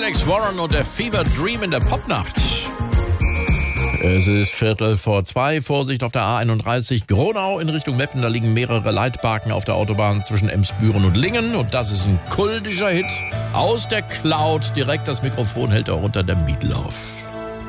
Alex Warren und der Fever Dream in der Popnacht. Es ist 1:15. Vorsicht auf der A31 Gronau in Richtung Meppen. Da liegen mehrere Leitbarken auf der Autobahn zwischen Emsbüren und Lingen. Und das ist ein kultischer Hit aus der Cloud. Direkt das Mikrofon hält auch unter der Meatloaf.